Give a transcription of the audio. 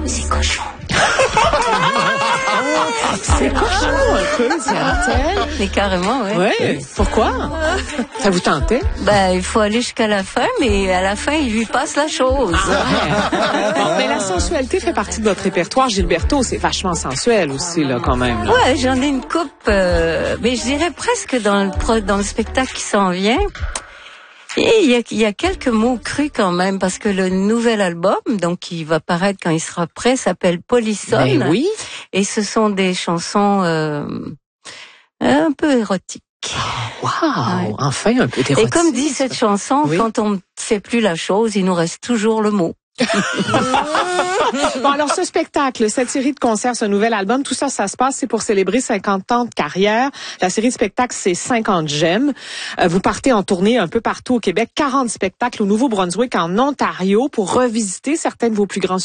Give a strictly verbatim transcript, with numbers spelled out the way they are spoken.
C'est cochon. C'est cochon un peu, tiens. Mais carrément, oui. Ouais. Pourquoi? Ça vous tentait? Ben, il faut aller jusqu'à la fin, mais à la fin, il lui passe la chose. Ah, bon, mais la sensualité fait partie de votre répertoire. Gilberto, c'est vachement sensuel aussi, là, quand même. Là. Ouais, j'en ai une coupe, euh, mais je dirais presque dans le, pro, dans le spectacle qui s'en vient. Et il y a, il y a quelques mots crus quand même, parce que le nouvel album, donc qui va paraître quand il sera prêt, s'appelle Polysone. Ben oui. Et ce sont des chansons euh, un peu érotiques. Wow, Ouais. enfin un peu érotique. Et comme dit cette chanson, oui. quand on ne fait plus la chose, il nous reste toujours le mot. Bon, alors ce spectacle, cette série de concerts, ce nouvel album, tout ça, ça se passe, c'est pour célébrer cinquante ans de carrière. La série de spectacles, c'est cinquante gemmes. Euh, vous partez en tournée un peu partout au Québec, quarante spectacles au Nouveau-Brunswick, en Ontario, pour revisiter certains de vos plus grands